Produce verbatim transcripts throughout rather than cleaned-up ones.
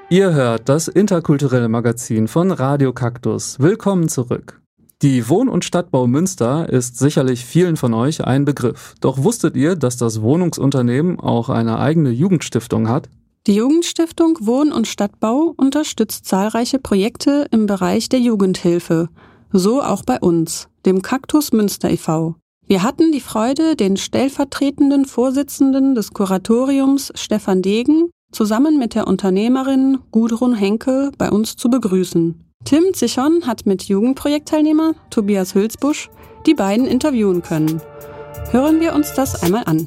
Ihr hört das interkulturelle Magazin von Radio Kaktus. Willkommen zurück. Die Wohn- und Stadtbau Münster ist sicherlich vielen von euch ein Begriff. Doch wusstet ihr, dass das Wohnungsunternehmen auch eine eigene Jugendstiftung hat? Die Jugendstiftung Wohn- und Stadtbau unterstützt zahlreiche Projekte im Bereich der Jugendhilfe. So auch bei uns, dem Kaktus Münster e V Wir hatten die Freude, den stellvertretenden Vorsitzenden des Kuratoriums Stefan Degen zusammen mit der Unternehmerin Gudrun Henke bei uns zu begrüßen. Tim Zichon hat mit Jugendprojektteilnehmer Tobias Hülsbusch die beiden interviewen können. Hören wir uns das einmal an.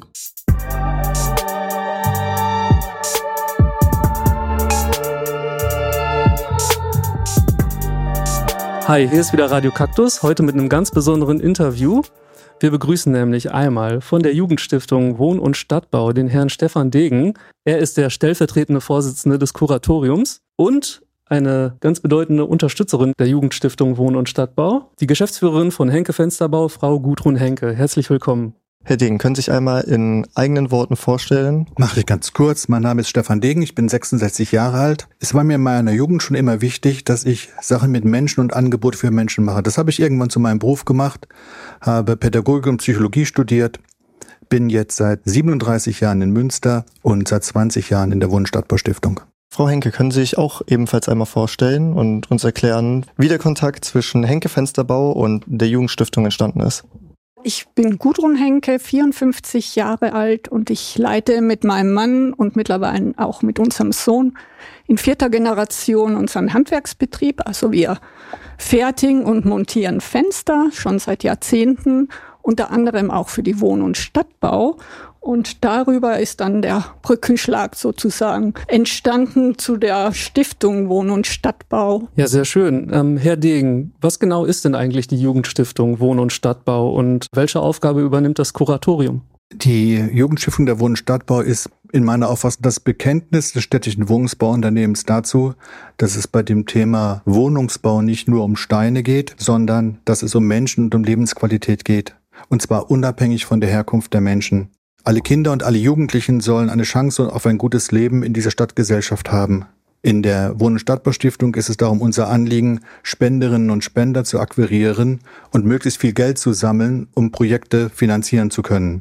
Hi, hier ist wieder Radio Kaktus, heute mit einem ganz besonderen Interview. Wir begrüßen nämlich einmal von der Jugendstiftung Wohn- und Stadtbau den Herrn Stefan Degen. Er ist der stellvertretende Vorsitzende des Kuratoriums und eine ganz bedeutende Unterstützerin der Jugendstiftung Wohn- und Stadtbau, die Geschäftsführerin von Henke Fensterbau, Frau Gudrun Henke. Herzlich willkommen. Herr Degen, können Sie sich einmal in eigenen Worten vorstellen? Mache ich ganz kurz. Mein Name ist Stefan Degen, ich bin sechsundsechzig Jahre alt. Es war mir in meiner Jugend schon immer wichtig, dass ich Sachen mit Menschen und Angebote für Menschen mache. Das habe ich irgendwann zu meinem Beruf gemacht, habe Pädagogik und Psychologie studiert, bin jetzt seit siebenunddreißig Jahren in Münster und seit zwanzig Jahren in der Wohn- und Stadtbau Stiftung. Frau Henke, können Sie sich auch ebenfalls einmal vorstellen und uns erklären, wie der Kontakt zwischen Henke Fensterbau und der Jugendstiftung entstanden ist? Ich bin Gudrun Henke, vierundfünfzig Jahre alt und ich leite mit meinem Mann und mittlerweile auch mit unserem Sohn in vierter Generation unseren Handwerksbetrieb. Also wir fertigen und montieren Fenster schon seit Jahrzehnten, unter anderem auch für die Wohn- und Stadtbau. Und darüber ist dann der Brückenschlag sozusagen entstanden zu der Stiftung Wohn- und Stadtbau. Ja, sehr schön. Ähm, Herr Degen, was genau ist denn eigentlich die Jugendstiftung Wohn- und Stadtbau und welche Aufgabe übernimmt das Kuratorium? Die Jugendstiftung der Wohn- und Stadtbau ist in meiner Auffassung das Bekenntnis des städtischen Wohnungsbauunternehmens dazu, dass es bei dem Thema Wohnungsbau nicht nur um Steine geht, sondern dass es um Menschen und um Lebensqualität geht. Und zwar unabhängig von der Herkunft der Menschen. Alle Kinder und alle Jugendlichen sollen eine Chance auf ein gutes Leben in dieser Stadtgesellschaft haben. In der Wohn- und Stadtbaustiftung ist es darum unser Anliegen, Spenderinnen und Spender zu akquirieren und möglichst viel Geld zu sammeln, um Projekte finanzieren zu können.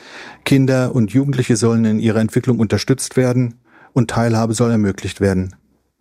Kinder und Jugendliche sollen in ihrer Entwicklung unterstützt werden und Teilhabe soll ermöglicht werden.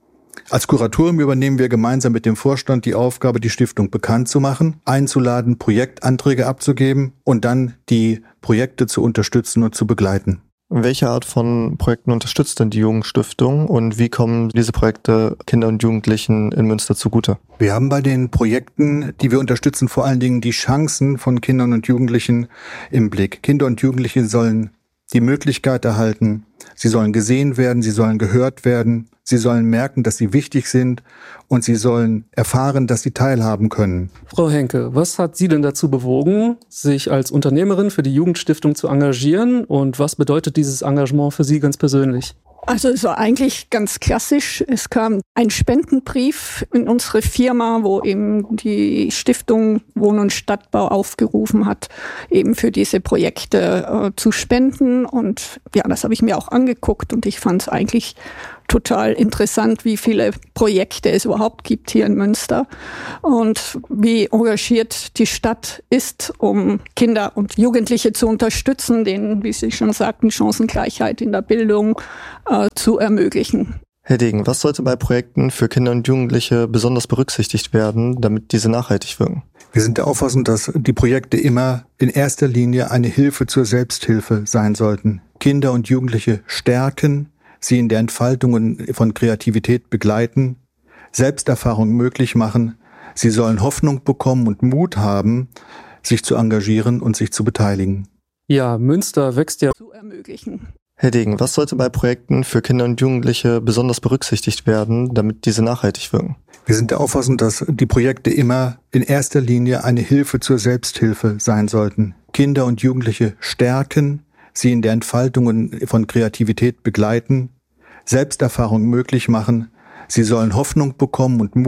Als Kuratorium übernehmen wir gemeinsam mit dem Vorstand die Aufgabe, die Stiftung bekannt zu machen, einzuladen, Projektanträge abzugeben und dann die Projekte zu unterstützen und zu begleiten. Welche Art von Projekten unterstützt denn die Jugendstiftung und wie kommen diese Projekte Kindern und Jugendlichen in Münster zugute? Wir haben bei den Projekten, die wir unterstützen, vor allen Dingen die Chancen von Kindern und Jugendlichen im Blick. Kinder und Jugendliche sollen die Möglichkeit erhalten, sie sollen gesehen werden, sie sollen gehört werden, sie sollen merken, dass sie wichtig sind und sie sollen erfahren, dass sie teilhaben können. Frau Henke, was hat Sie denn dazu bewogen, sich als Unternehmerin für die Jugendstiftung zu engagieren und was bedeutet dieses Engagement für Sie ganz persönlich? Also es war eigentlich ganz klassisch. Es kam ein Spendenbrief in unsere Firma, wo eben die Stiftung Wohn- und Stadtbau aufgerufen hat, eben für diese Projekte äh, zu spenden. Und ja, das habe ich mir auch angeguckt und ich fand es eigentlich total interessant, wie viele Projekte es überhaupt gibt hier in Münster und wie engagiert die Stadt ist, um Kinder und Jugendliche zu unterstützen, denen, wie Sie schon sagten, Chancengleichheit in der Bildung äh, zu ermöglichen. Herr Degen, was sollte bei Projekten für Kinder und Jugendliche besonders berücksichtigt werden, damit diese nachhaltig wirken? Wir sind der Auffassung, dass die Projekte immer in erster Linie eine Hilfe zur Selbsthilfe sein sollten. Kinder und Jugendliche stärken, sie in der Entfaltung von Kreativität begleiten, Selbsterfahrung möglich machen. Sie sollen Hoffnung bekommen und Mut haben, sich zu engagieren und sich zu beteiligen. Ja, Münster wächst ja zu ermöglichen. Herr Degen, was sollte bei Projekten für Kinder und Jugendliche besonders berücksichtigt werden, damit diese nachhaltig wirken? Wir sind der Auffassung, dass die Projekte immer in erster Linie eine Hilfe zur Selbsthilfe sein sollten. Kinder und Jugendliche stärken, sie in der Entfaltung von Kreativität begleiten, Selbsterfahrung möglich machen. Sie sollen Hoffnung bekommen und Mut